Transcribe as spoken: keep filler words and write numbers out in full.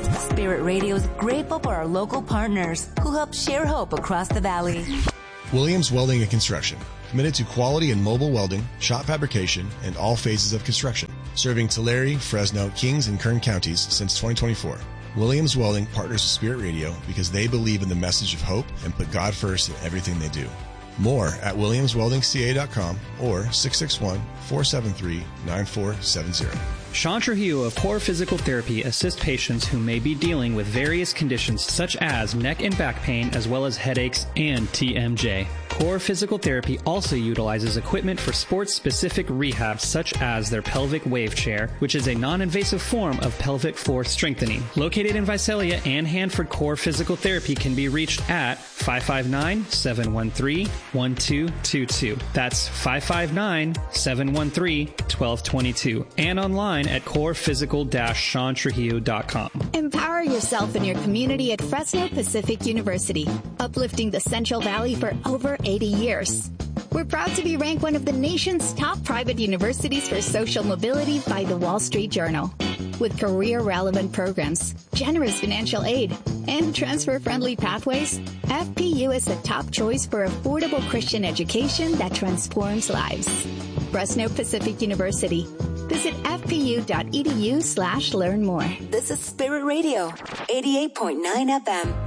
Spirit Radio is grateful for our local partners who help share hope across the valley. Williams Welding and Construction, committed to quality in mobile welding, shop fabrication, and all phases of construction. Serving Tulare, Fresno, Kings, and Kern counties since twenty twenty-four. Williams Welding partners with Spirit Radio because they believe in the message of hope and put God first in everything they do. More at williams welding c a dot com or six six one, four seven three, nine four seven zero. Sean Trujillo of Core Physical Therapy assists patients who may be dealing with various conditions such as neck and back pain as well as headaches and T M J. Core Physical Therapy also utilizes equipment for sports-specific rehab such as their pelvic wave chair, which is a non-invasive form of pelvic floor strengthening. Located in Visalia and Hanford, Core Physical Therapy can be reached at five five nine, seven one three, one two two two. That's five five nine, seven one three, one two two two. And online at core physical dash sean trujillo dot com. Empower yourself in your community at Fresno Pacific University, uplifting the Central Valley for over eighty years. We're proud to be ranked one of the nation's top private universities for social mobility by the Wall Street Journal. With career-relevant programs, generous financial aid, and transfer-friendly pathways, F P U is the top choice for affordable Christian education that transforms lives. Fresno Pacific University. Visit fpu.edu slash learn more. This is Spirit Radio, eighty-eight point nine F M.